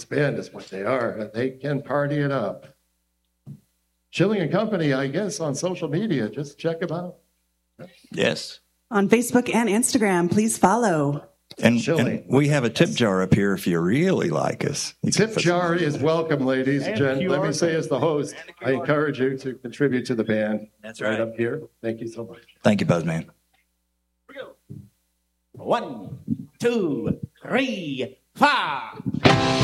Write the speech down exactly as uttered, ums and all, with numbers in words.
Saints band is what they are, and they can party it up. Chilling and Company, I guess, on social media. Just check them out. Yes. On Facebook and Instagram, please follow. And, and we have a tip jar up here if you really like us. You Tip jar is welcome, ladies and gentlemen. Let me say, as the host, I encourage you to contribute to the band. That's right. Right up here. Thank you so much. Thank you, Buzzman. One, two, three, four.